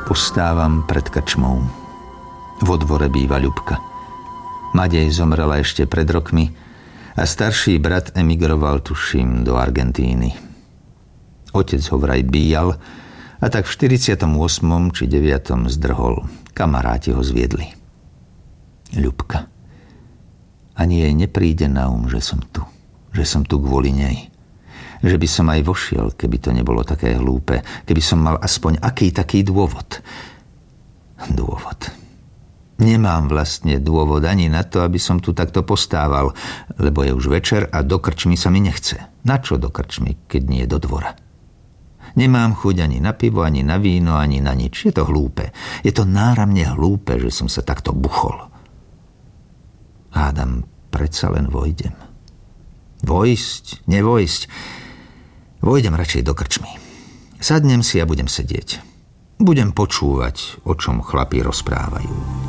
Postávam pred krčmou. Vo dvore býva Ľubka. Madej zomrela ešte pred rokmi a starší brat emigroval, tuším, do Argentíny. Otec ho vraj bíjal a tak v 48. či 9. zdrhol. Kamaráti ho zviedli. Ľubka. Ani jej nepríde na že som tu. Že som tu kvôli nej. Že by som aj vošiel, keby to nebolo také hlúpe. Keby som mal aspoň aký taký dôvod. Dôvod. Nemám vlastne dôvod ani na to, aby som tu takto postával, lebo je už večer a do krčmy sa mi nechce. Na čo do krčmy, keď nie do dvora? Nemám chuť ani na pivo, ani na víno, ani na nič. Je to hlúpe. Je to náramne hlúpe, že som sa takto buchol. Hádam, predsa len vojdem. Vojsť, nevojsť. Vojdem radšej do krčmy. Sadnem si a budem sedieť. Budem počúvať, o čom chlapi rozprávajú.